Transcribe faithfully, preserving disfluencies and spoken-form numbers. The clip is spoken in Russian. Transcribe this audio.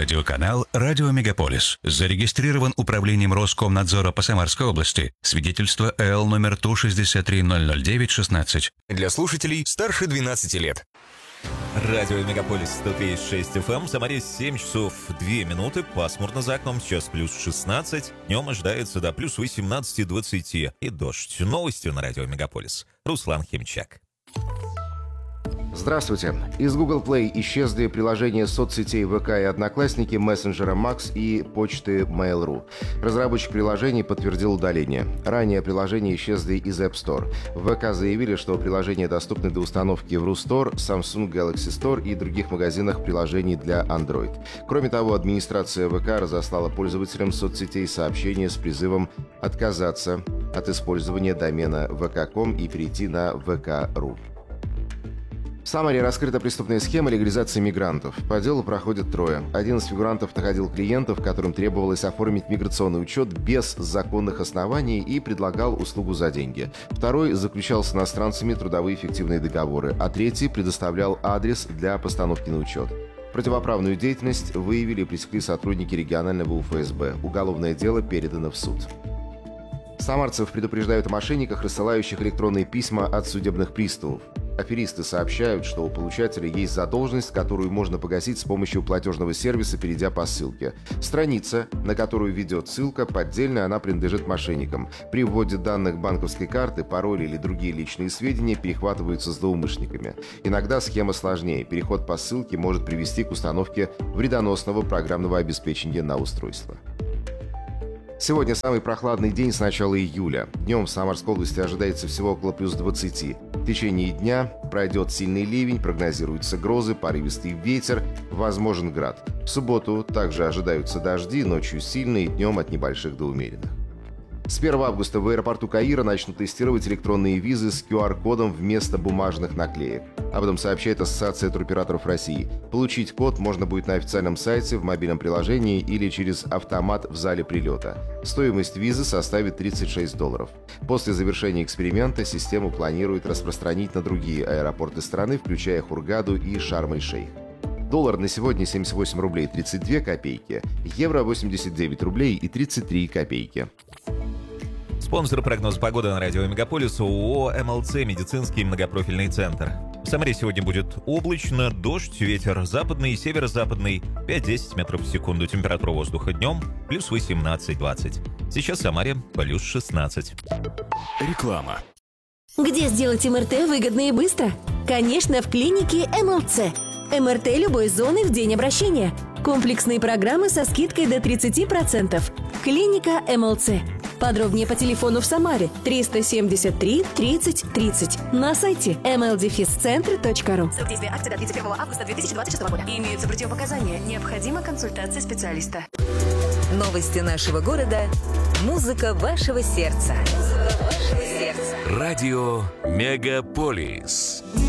Радиоканал «Радио Мегаполис». Зарегистрирован Управлением Роскомнадзора по Самарской области. Свидетельство эл номер Ту шестьдесят три ноль ноль девять шестнадцать. Для слушателей старше двенадцати лет. Радио Мегаполис сто тридцать шесть эф эм. В Самаре семь часов две минуты. Пасмурно за окном. Сейчас плюс шестнадцать. Днем ожидается до плюс восемнадцати-двадцати. И дождь. Новости на Радио Мегаполис. Руслан Химчак. Здравствуйте. Из Google Play исчезли приложения соцсетей ВК и Одноклассники, мессенджера Макс и почты Mail.ru. Разработчик приложений подтвердил удаление. Ранее приложения исчезли из App Store. В ВК заявили, что приложения доступны до установки в Рустор, Samsung Galaxy Store и других магазинах приложений для Android. Кроме того, администрация ВК разослала пользователям соцсетей сообщение с призывом отказаться от использования домена вэ ка точка ком и перейти на вэ ка точка ру. В Самаре раскрыта преступная схема легализации мигрантов. По делу проходят трое. Один из фигурантов находил клиентов, которым требовалось оформить миграционный учет без законных оснований и предлагал услугу за деньги. Второй заключал с иностранцами трудовые фиктивные договоры, а третий предоставлял адрес для постановки на учет. Противоправную деятельность выявили и пресекли сотрудники регионального У Эф Эс Бэ. Уголовное дело передано в суд. Самарцев предупреждают о мошенниках, рассылающих электронные письма от судебных приставов. Аферисты сообщают, что у получателя есть задолженность, которую можно погасить с помощью платежного сервиса, перейдя по ссылке. Страница, на которую ведет ссылка, поддельная, она принадлежит мошенникам. При вводе данных банковской карты, пароли или другие личные сведения перехватываются злоумышленниками. Иногда схема сложнее. Переход по ссылке может привести к установке вредоносного программного обеспечения на устройство. Сегодня самый прохладный день с начала июля. Днем в Самарской области ожидается всего около плюс двадцати. В течение дня пройдет сильный ливень, прогнозируются грозы, порывистый ветер, возможен град. В субботу также ожидаются дожди, ночью сильные, днем от небольших до умеренных. С первого августа в аэропорту Каира начнут тестировать электронные визы с ку ар кодом вместо бумажных наклеек. Об этом сообщает Ассоциация туроператоров России. Получить код можно будет на официальном сайте, в мобильном приложении или через автомат в зале прилета. Стоимость визы составит тридцать шесть долларов. После завершения эксперимента систему планируют распространить на другие аэропорты страны, включая Хургаду и Шарм-эль-Шейх. Доллар на сегодня семьдесят восемь рублей тридцать две копейки, евро восемьдесят девять рублей и тридцать три копейки. Спонсор прогноза погоды на Радио Мегаполис ООО эм эл цэ «Медицинский многопрофильный центр». В Самаре сегодня будет облачно, дождь, ветер западный и северо-западный пять-десять метров в секунду. Температура воздуха днем плюс восемнадцать-двадцать. Сейчас в Самаре плюс шестнадцать. Реклама. Где сделать эм эр тэ выгодно и быстро? Конечно, в клинике эм эл цэ. эм эр тэ любой зоны в день обращения. Комплексные программы со скидкой до тридцать процентов. Клиника эм эл цэ. Подробнее по телефону в Самаре триста семьдесят три тридцать тридцать. На сайте эм эл центр точка ру. Срок действия акции до тридцать первого августа две тысячи двадцать шестого года. Имеются противопоказания. Необходима консультация специалиста. Новости нашего города. Музыка вашего сердца. Музыка вашего сердца. Радио Мегаполис.